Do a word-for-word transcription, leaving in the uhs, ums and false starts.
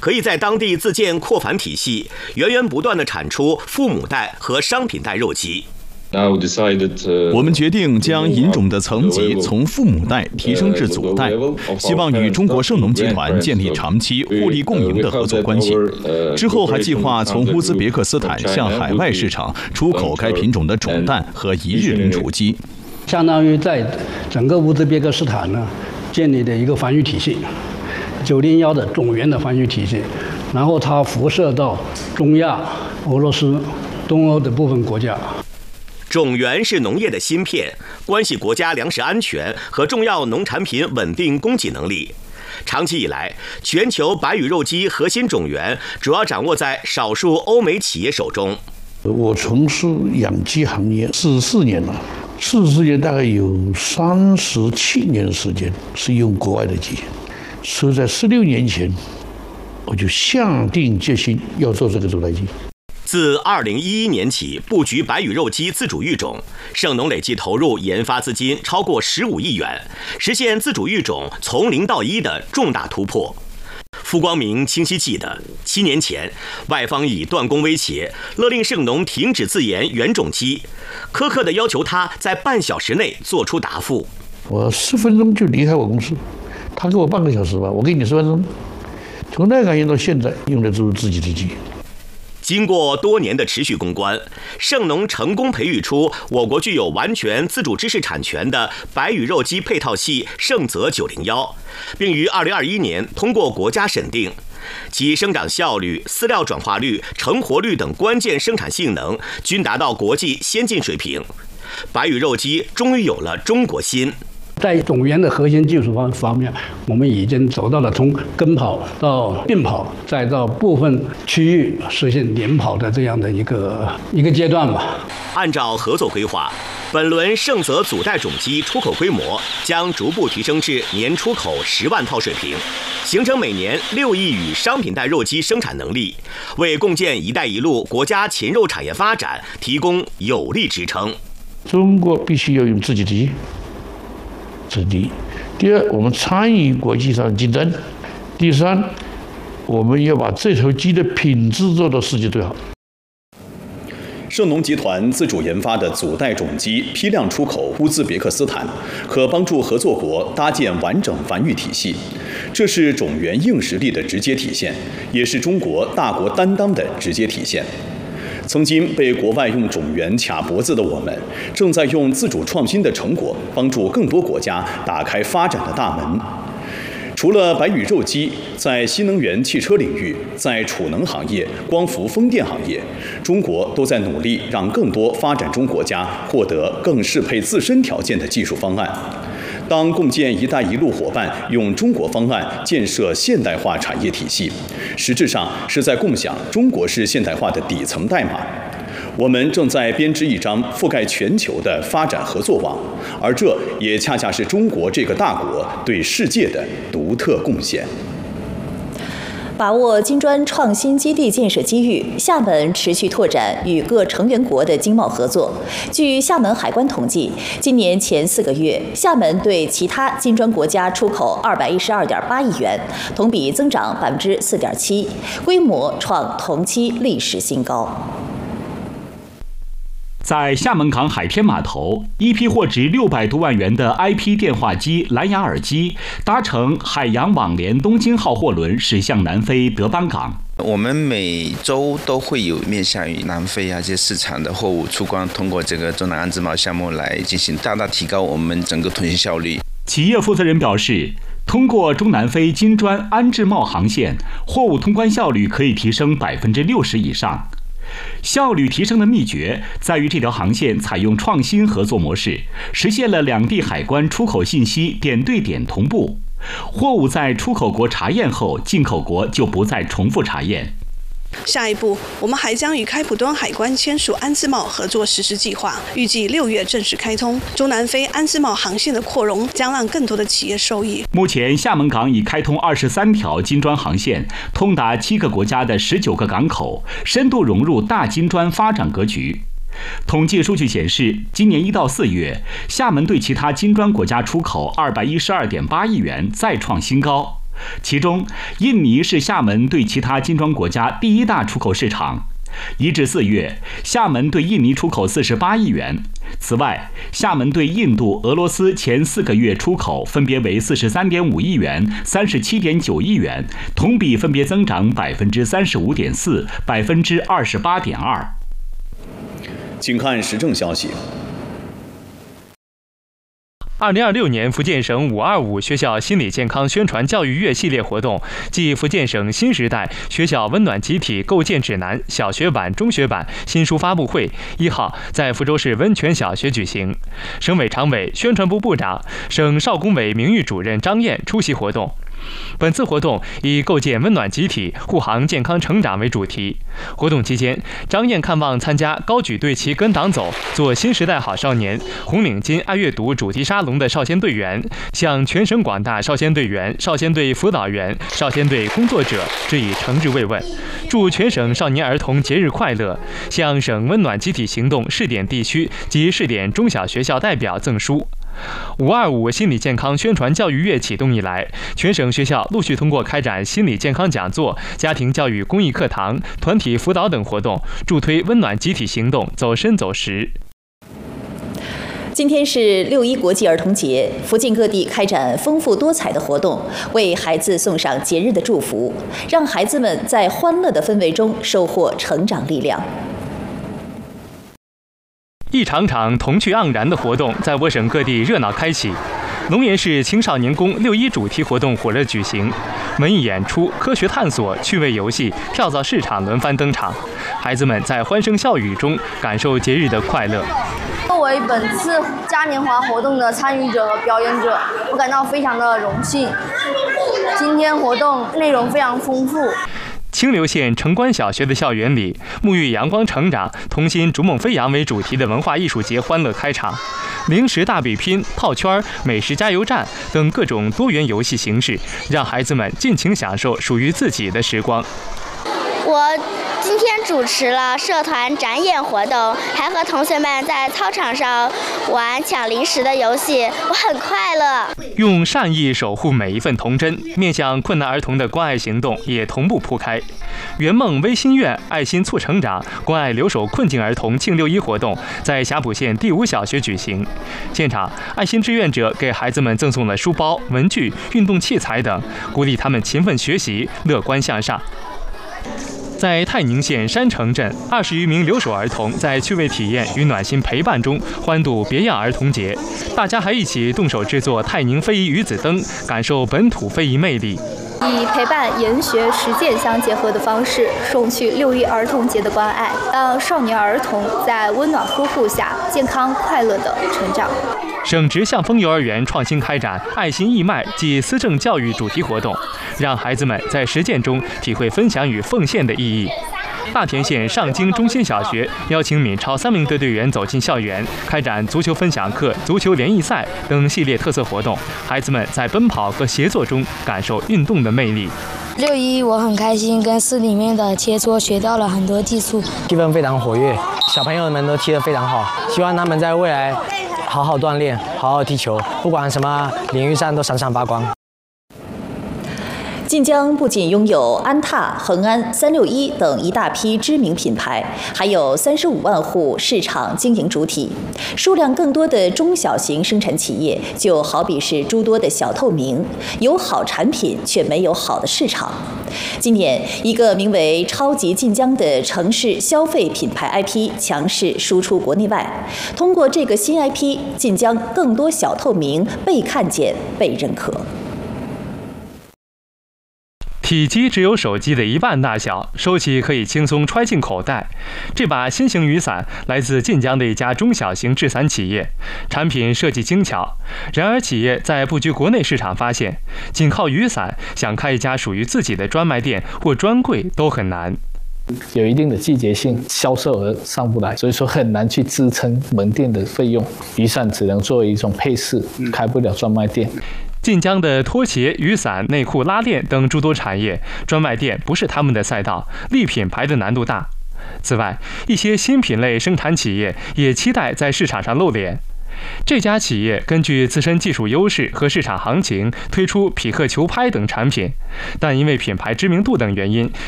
可以在当地自建扩繁体系，源源不断地产出父母代和商品代肉鸡。 我们决定将引种的层级从父母代提升至祖代，希望与中国圣农集团建立长期互利共赢的合作关系。之后还计划从乌兹别克斯坦向海外市场出口该品种的种蛋和一日零雏鸡， 相当于在整个乌兹别克斯坦呢建立的一个繁育体系，九零幺的种源的繁育体系，然后它辐射到中亚、俄罗斯、东欧的部分国家。 种源是农业的芯片，关系国家粮食安全和重要农产品稳定供给能力。长期以来，全球白羽肉鸡核心种源主要掌握在少数欧美企业手中。 我从事养鸡行业四十四年了，四十四年大概有三十七年的时间是用国外的鸡，所以在十六年前，我就下定决心要做这个种代鸡。 自二零一一年起布局白羽肉鸡自主育种，圣农累计投入研发资金超过十五亿元，实现自主育种从零到一的重大突破。傅光明清晰记得，七年前外方以断供威胁，勒令圣农停止自研原种鸡，苛刻地要求他在半小时内做出答复。 我十分钟就离开我公司，他给我半个小时吧，我给你十分钟。从那个年到现在，用的都是自己的鸡。 经过多年的持续攻关，圣农成功培育出我国具有完全自主知识产权的白羽肉鸡配套系圣泽九零一，并于二零二一年通过国家审定，其生长效率、饲料转化率、成活率等关键生产性能均达到国际先进水平。白羽肉鸡终于有了中国心。 在种源的核心技术方方面，我们已经走到了从跟跑到并跑，再到部分区域实现联跑的这样的一个一个阶段吧。 按照合作规划，本轮圣泽祖代种鸡出口规模将逐步提升至年出口十万套水平，形成每年六亿羽商品代肉鸡生产能力，为共建“一带一路”国家禽肉产业发展提供有力支撑。 中国必须要用自己的鸡。这是第一。第二，我们参与国际上竞争。第三，我们要把这头鸡的品质做到世界最好。 圣农集团自主研发的祖代种鸡批量出口乌兹别克斯坦，可帮助合作国搭建完整繁育体系，这是种源硬实力的直接体现，也是中国大国担当的直接体现。曾经被国外用种源卡脖子的我们，正在用自主创新的成果，帮助更多国家打开发展的大门。除了白羽肉鸡，在新能源汽车领域，在储能行业、光伏风电行业，中国都在努力让更多发展中国家获得更适配自身条件的技术方案。当共建“一带一路”伙伴用中国方案建设现代化产业体系，实质上是在共享中国式现代化的底层代码。我们正在编织一张覆盖全球的发展合作网，而这也恰恰是中国这个大国对世界的独特贡献。 把握金砖创新基地建设机遇，厦门持续拓展与各成员国的经贸合作。据厦门海关统计，今年前四个月，厦门对其他金砖国家出口二百一十二点八亿元，同比增长百分之四点七，规模创同期历史新高。 在厦门港海天码头，一批货值六百多万元的 I P 电话机、蓝牙耳机，搭乘海洋网联东京号货轮驶向南非德邦港。 我们每周都会有面向于南非啊这些市场的货物出关，通过这个中南安自贸项目来进行，大大提高我们整个通行效率。 企业负责人表示，通过中南非金砖安自贸航线，货物通关效率可以提升百分之六十以上。效率提升的秘诀在于这条航线采用创新合作模式，实现了两地海关出口信息点对点同步。货物在出口国查验后，进口国就不再重复查验。 下一步，我们还将与开普敦海关签署安自贸合作实施计划，预计六月正式开通。中南非安自贸航线的扩容将让更多的企业受益。 目前，厦门港已开通二十三条金砖航线，通达七个国家的十九个港口，深度融入大金砖发展格局。统计数据显示，今年一到四月，厦门对其他金砖国家出口二百一十二点八亿元，再创新高。 其中，印尼是厦门对其他金砖国家第一大出口市场。一至四月，厦门对印尼出口四十八亿元。此外，厦门对印度、俄罗斯前四个月出口分别为四十三点五亿元、三十七点九亿元，同比分别增长百分之三十五点四、百分之二十八点二。 请看时政消息。 二零二六年福建省五二五学校心理健康宣传教育月系列活动暨福建省新时代学校温暖集体构建指南小学版、中学版新书发布会一号在福州市温泉小学举行。省委常委、宣传部部长、省少工委名誉主任张燕出席活动。本次活动以构建温暖集体、护航健康成长为主题。活动期间，张燕看望参加高举队旗跟党走、做新时代好少年、红领巾爱阅读主题沙龙的少先队员，向全省广大少先队员、少先队辅导员、少先队工作者致以诚挚慰问，祝全省少年儿童节日快乐，向省温暖集体行动试点地区及试点中小学校代表赠书。五二五心理健康宣传教育月启动以来，全省学校陆续通过开展心理健康讲座、家庭教育公益课堂、团体辅导等活动，助推温暖集体行动走深走实。 今天是六一国际儿童节，福建各地开展丰富多彩的活动，为孩子送上节日的祝福，让孩子们在欢乐的氛围中收获成长力量。 一场场童趣盎然的活动在我省各地热闹开启。龙岩市青少年宫六一主题活动火热举行，文艺演出、科学探索、趣味游戏、跳蚤市场轮番登场，孩子们在欢声笑语中感受节日的快乐。 作为本次嘉年华活动的参与者和表演者，我感到非常的荣幸。今天活动内容非常丰富。 清流县城关小学的校园里，沐浴阳光成长、童心逐梦飞扬为主题的文化艺术节欢乐开场，零食大比拼、套圈、美食加油站等各种多元游戏形式，让孩子们尽情享受属于自己的时光。 我今天主持了社团展演活动，还和同学们在操场上玩抢零食的游戏，我很快乐。 用善意守护每一份童真，面向困难儿童的关爱行动也同步铺开。圆梦微心愿、爱心促成长、关爱留守困境儿童庆六一活动在霞浦县第五小学举行。现场，爱心志愿者给孩子们赠送了书包、文具、运动器材等，鼓励他们勤奋学习、乐观向上。在泰宁县山城镇，二十余名留守儿童在趣味体验与暖心陪伴中欢度别样儿童节。大家还一起动手制作泰宁非遗鱼子灯，感受本土非遗魅力。 以陪伴、研学、实践相结合的方式，送去六一儿童节的关爱，让少年儿童在温暖呵护下健康快乐地成长。 省直向丰幼儿园创新开展爱心义卖暨思政教育主题活动，让孩子们在实践中体会分享与奉献的意义。大田县上京中心小学邀请闽超三名队队员走进校园，开展足球分享课、足球联谊赛等系列特色活动，孩子们在奔跑和协作中感受运动的魅力。 六一我很开心，跟市里面的切磋学到了很多技术， 气氛非常活跃，小朋友们都踢得非常好，希望他们在未来好好锻炼，好好踢球，不管什么领域上都闪闪发光。 晋江不仅拥有安踏、恒安、三六一等一大批知名品牌，还有三十五万户市场经营主体，数量更多的中小型生产企业，就好比是诸多的小透明，有好产品却没有好的市场。今年，一个名为“超级晋江”的城市消费品牌 I P 强势输出国内外，通过这个新 I P， 晋江更多小透明被看见、被认可。 体积只有手机的一半大小，收起可以轻松揣进口袋。这把新型雨伞来自晋江的一家中小型制伞企业，产品设计精巧。然而，企业在布局国内市场发现，仅靠雨伞想开一家属于自己的专卖店或专柜都很难。 有一定的季节性，销售额上不来，所以说很难去支撑门店的费用。雨伞只能作为一种配饰，开不了专卖店。 晋江的拖鞋、雨伞、内裤、拉链等诸多产业，专卖店不是他们的赛道，立品牌的难度大。此外，一些新品类生产企业也期待在市场上露脸。 这家企业根据自身技术优势和市场行情推出匹克球拍等产品，但因为品牌知名度等原因，